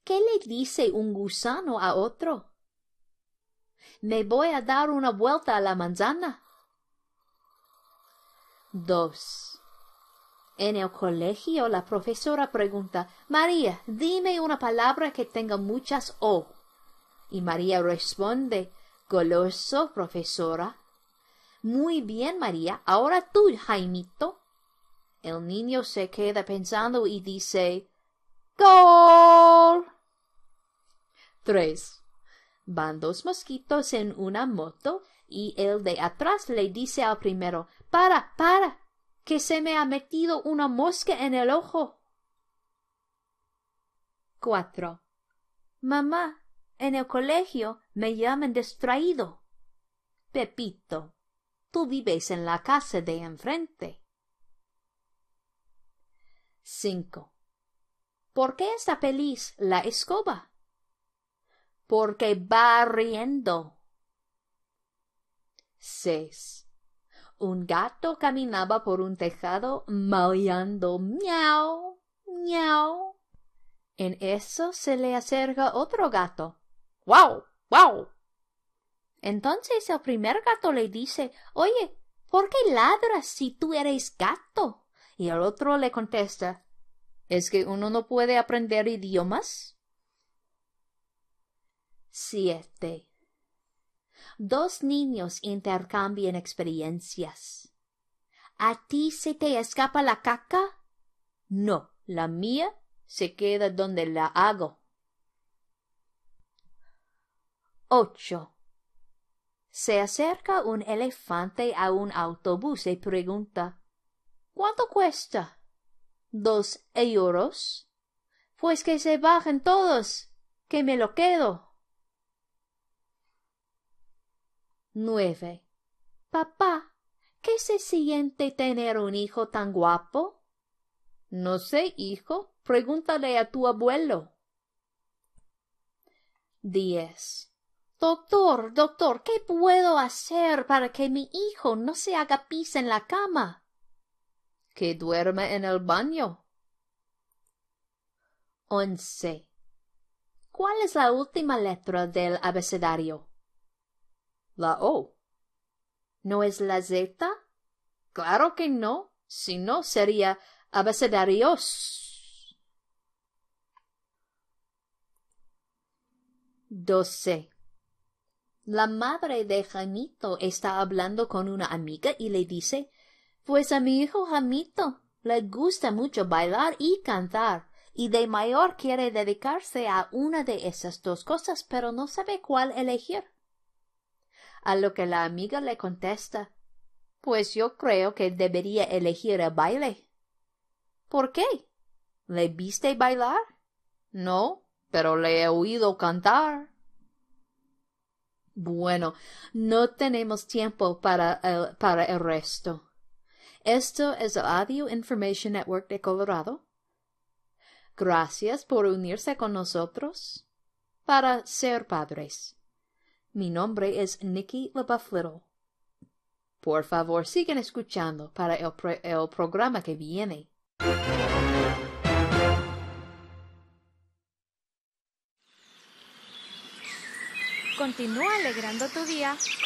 ¿Qué le dice un gusano a otro? Me voy a dar una vuelta a la manzana. 2. En el colegio la profesora pregunta, María, dime una palabra que tenga muchas O. Y María responde, goloso, profesora. Muy bien, María. Ahora tú, Jaimito. El niño se queda pensando y dice, ¡Gol! 3. Van 2 mosquitos en una moto y el de atrás le dice al primero, para, que se me ha metido una mosca en el ojo. 4. Mamá, en el colegio me llaman distraído. Pepito, tú vives en la casa de enfrente. 5. ¿Por qué está feliz la escoba? Porque va riendo. 6. Un gato caminaba por un tejado maullando miau, miau. En eso se le acerca otro gato. ¡Guau, guau! Entonces el primer gato le dice, oye, ¿por qué ladras si tú eres gato? Y el otro le contesta, ¿es que uno no puede aprender idiomas? 7. 2 niños intercambian experiencias. ¿A ti se te escapa la caca? No, la mía se queda donde la hago. 8. Se acerca un elefante a un autobús y pregunta, ¿cuánto cuesta? 2 euros. Pues que se bajen todos, que me lo quedo. 9. Papá, ¿qué se siente tener un hijo tan guapo? No sé, hijo, pregúntale a tu abuelo. 10. Doctor, ¿qué puedo hacer para que mi hijo no se haga pis en la cama? Que duerma en el baño. 11. ¿Cuál es la última letra del abecedario? La O. ¿No es la Z? Claro que no, si no sería abecedarios. 12. La madre de Jaimito está hablando con una amiga y le dice, pues a mi hijo Jaimito le gusta mucho bailar y cantar, y de mayor quiere dedicarse a una de esas 2 cosas, pero no sabe cuál elegir. A lo que la amiga le contesta, pues yo creo que debería elegir el baile. ¿Por qué? ¿Le viste bailar? No, pero le he oído cantar. Bueno, no tenemos tiempo para el resto. Esto es el Audio Information Network de Colorado. Gracias por unirse con nosotros para ser padres. Mi nombre es Nikki LaBeouf Little. Por favor, sigan escuchando para el programa que viene. Continúa alegrando tu día